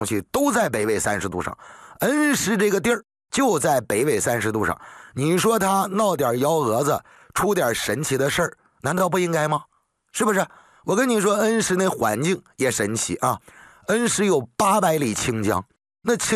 西都在北纬30度上，恩施这个地儿就在北纬30度上。你说他闹点幺蛾子，出点神奇的事儿，难道不应该吗？是不是？我跟你说，恩施那环境也神奇啊。恩施有800里清江，那清